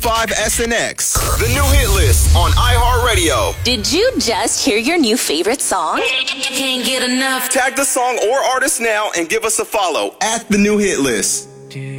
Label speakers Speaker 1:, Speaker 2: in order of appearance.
Speaker 1: 5SNX.
Speaker 2: The new hit list on iHeartRadio.
Speaker 3: Did you just hear your new favorite song? Can't get enough.
Speaker 2: Tag the song or artist now and give us a follow
Speaker 1: At the new hit list.